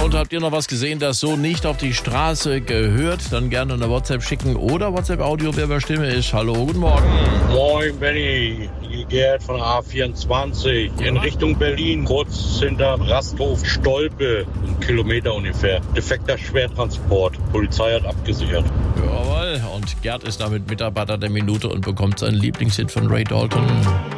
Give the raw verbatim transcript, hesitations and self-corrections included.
Und habt ihr noch was gesehen, das so nicht auf die Straße gehört? Dann gerne eine WhatsApp schicken oder WhatsApp-Audio, wer bei Stimme ist. Hallo, guten Morgen. Moin, Benny. Hier Gerd von der A vierundzwanzig in Richtung Berlin, kurz hinter Rasthof Stolpe, ein Kilometer ungefähr. Defekter Schwertransport. Polizei hat abgesichert. Jawohl, und Gerd ist damit Mitarbeiter der Minute und bekommt seinen Lieblingshit von Ray Dalton.